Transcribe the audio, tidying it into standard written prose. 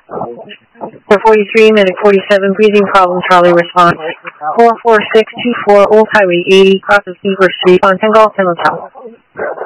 4:43, medic 47, breathing problem, Charlie response. 44624 Old Highway 80, cross of Beaver Street, on Tengal Hotel.